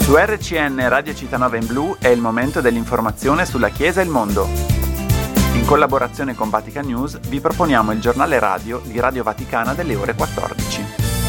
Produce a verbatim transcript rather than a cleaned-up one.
Su R C N Radio Città in Blu è il momento dell'informazione sulla Chiesa e il mondo. In collaborazione con Vatican News vi proponiamo il giornale radio di Radio Vaticana delle ore quattordici.